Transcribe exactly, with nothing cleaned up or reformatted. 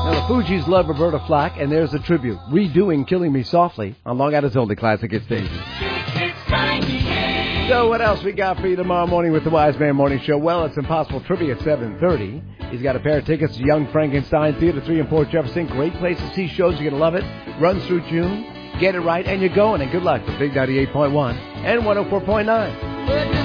Now, the Fugees love Roberta Flack, and there's a tribute, redoing Killing Me Softly on Long Island's only classic hit station. So what else we got for you tomorrow morning with the Wise Man Morning Show? Well, it's Impossible Trivia at seven thirty. He's got a pair of tickets to Young Frankenstein Theater, three and Port Jefferson. Great place to see shows. You're going to love it. Runs through June. Get it right, and you're going. And good luck with Big ninety-eight point one and one oh four point nine.